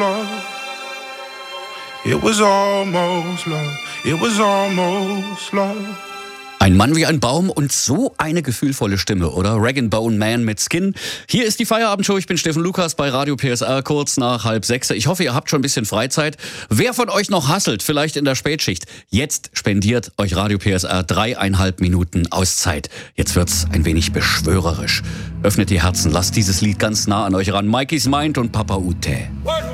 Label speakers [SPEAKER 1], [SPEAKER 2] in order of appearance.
[SPEAKER 1] It was almost love. It was almost love.
[SPEAKER 2] Ein Mann wie ein Baum und so eine gefühlvolle Stimme, oder? Rag & Bone Man mit Skin. Hier ist die Feierabendshow. Ich bin Steffen Lukas bei Radio PSR, kurz nach 5:30. Ich hoffe, ihr habt schon ein bisschen Freizeit. Wer von euch noch hustelt, vielleicht in der Spätschicht, jetzt spendiert euch Radio PSR 3,5 Minuten Auszeit. Jetzt wird's ein wenig beschwörerisch. Öffnet die Herzen, lasst dieses Lied ganz nah an euch ran. Mikey's Mind und Papa Ute.